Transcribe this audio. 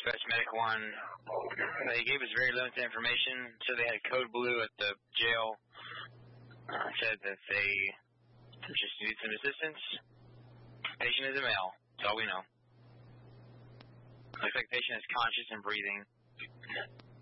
Dispatch Medic 1. They gave us very limited information. So they had code blue at the jail. Said that they just needed some assistance. Patient is a male. That's all we know. Looks like the patient is conscious and breathing.